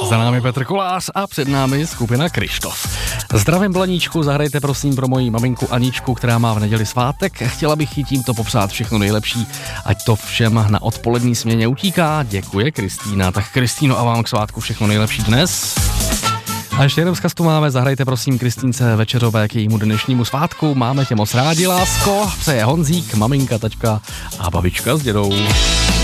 Za námi Petr Kolář a před námi skupina Kryštof. Zdravím Blaníčku, zahrajte prosím pro moji maminku Aničku, která má v neděli svátek. Chtěla bych jí tímto popřát všechno nejlepší, ať to všem na odpolední směně utíká. Děkuje Kristýna. Tak Kristýno, a vám k svátku všechno nejlepší dnes. A ještě jeden vzkaz tu máme, zahrajte prosím Kristýnce Večeřové k jejímu dnešnímu svátku. Máme tě moc rádi, lásko. Přeje Honzík, maminka, taťka a babička s dědou.